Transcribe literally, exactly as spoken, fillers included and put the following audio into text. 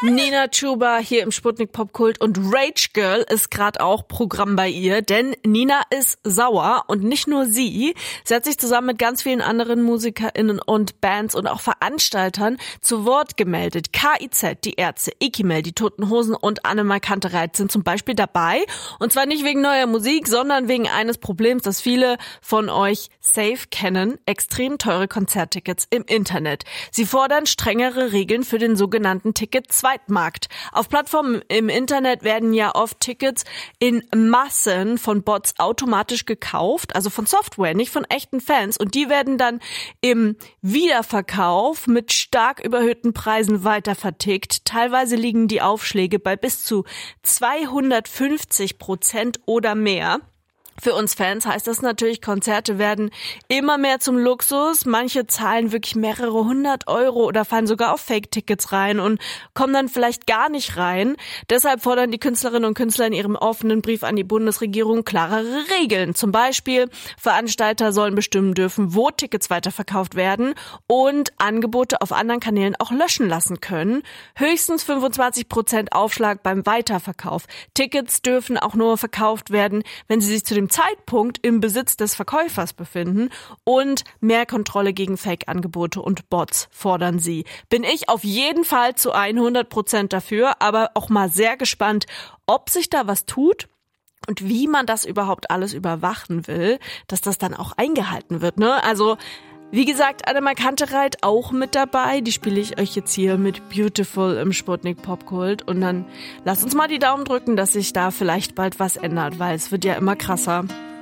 Nina Chuba hier im Sputnik Popkult und Rage Girl ist gerade auch Programm bei ihr, denn Nina ist sauer und nicht nur sie. Sie hat sich zusammen mit ganz vielen anderen MusikerInnen und Bands und auch Veranstaltern zu Wort gemeldet. K I Z, die Ärzte, Ikimel, die Toten Hosen und Annemar Kantereit sind zum Beispiel dabei. Und zwar nicht wegen neuer Musik, sondern wegen eines Problems, das viele von euch safe kennen: extrem teure Konzerttickets im Internet. Sie fordern strengere Regeln für den sogenannten Ticket-Zweitmarkt. Auf Plattformen im Internet werden ja oft Tickets in Massen von Bots automatisch gekauft, also von Software, nicht von echten Fans. Und die werden dann im Wiederverkauf mit stark überhöhten Preisen weiter vertickt. Teilweise liegen die Aufschläge bei bis zu zweihundertfünfzig Prozent oder mehr. Für uns Fans heißt das natürlich, Konzerte werden immer mehr zum Luxus. Manche zahlen wirklich mehrere hundert Euro oder fallen sogar auf Fake-Tickets rein und kommen dann vielleicht gar nicht rein. Deshalb fordern die Künstlerinnen und Künstler in ihrem offenen Brief an die Bundesregierung klarere Regeln. Zum Beispiel, Veranstalter sollen bestimmen dürfen, wo Tickets weiterverkauft werden und Angebote auf anderen Kanälen auch löschen lassen können. Höchstens fünfundzwanzig Prozent Aufschlag beim Weiterverkauf. Tickets dürfen auch nur verkauft werden, wenn sie sich zu dem Zeitpunkt im Besitz des Verkäufers befinden, und mehr Kontrolle gegen Fake-Angebote und Bots fordern sie. Bin ich auf jeden Fall zu hundert Prozent dafür, aber auch mal sehr gespannt, ob sich da was tut und wie man das überhaupt alles überwachen will, dass das dann auch eingehalten wird, ne? Also, wie gesagt, Annemar Kantereit auch mit dabei. Die spiele ich euch jetzt hier mit Beautiful im Sputnik Popkult. Und dann lasst uns mal die Daumen drücken, dass sich da vielleicht bald was ändert, weil es wird ja immer krasser.